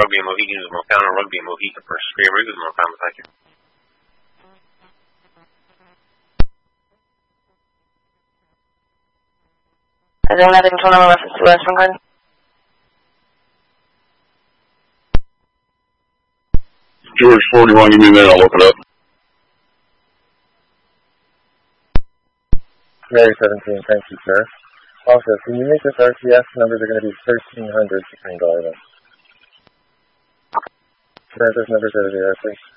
Rugby and Mohican Guzman. Found a Rugby and Mohican for Screamer Guzman. Found, thank you. Is there another control number reference to West Franklin? George 41, give me a minute, I'll look it up. Mary 17, thank you, sir. Also, can you make this RTS numbers are going to be 1300 between Garland? Can I have those numbers over the air, please?